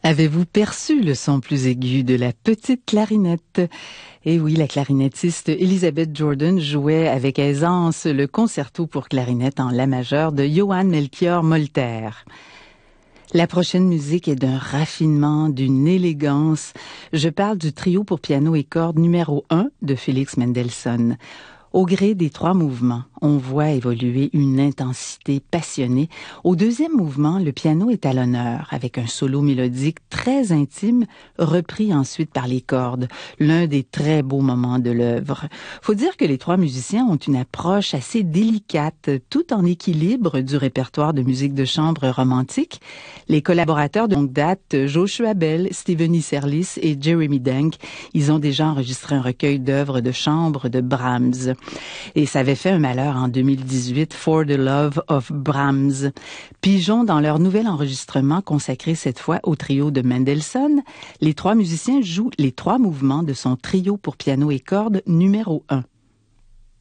Avez-vous perçu le son plus aigu de la petite clarinette? Et oui, la clarinettiste Elizabeth Jordan jouait avec aisance le concerto pour clarinette en la majeure de Johann Melchior Molter. La prochaine musique est d'un raffinement, d'une élégance. Je parle du trio pour piano et cordes numéro 1 de Félix Mendelssohn. Au gré des 3 mouvements, on voit évoluer une intensité passionnée. Au deuxième mouvement, le piano est à l'honneur, avec un solo mélodique très intime, repris ensuite par les cordes, l'un des très beaux moments de l'œuvre. Faut dire que les 3 musiciens ont une approche assez délicate, tout en équilibre du répertoire de musique de chambre romantique. Les collaborateurs de longue date, Joshua Bell, Stephen Isserlis et Jeremy Denk, ils ont déjà enregistré un recueil d'œuvres de chambre de Brahms. Et ça avait fait un malheur en 2018, For the Love of Brahms. Pigeons dans leur nouvel enregistrement consacré cette fois au trio de Mendelssohn. Les 3 musiciens jouent les 3 mouvements de son trio pour piano et cordes numéro 1.